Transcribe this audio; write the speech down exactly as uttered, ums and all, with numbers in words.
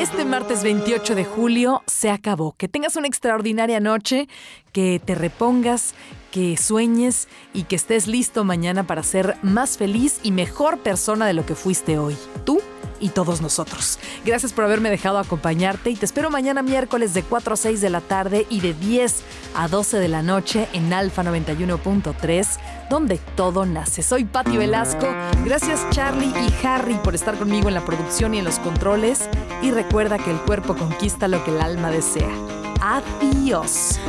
Este martes veintiocho de julio se acabó. Que tengas una extraordinaria noche, que te repongas, que sueñes y que estés listo mañana para ser más feliz y mejor persona de lo que fuiste hoy. Tú y todos nosotros. Gracias por haberme dejado acompañarte y te espero mañana miércoles de cuatro a seis de la tarde y de diez a doce de la noche en Alfa noventa y uno punto tres, donde todo nace. Soy Pati Velasco. Gracias Charlie y Harry por estar conmigo en la producción y en los controles. Y recuerda que el cuerpo conquista lo que el alma desea. Adiós.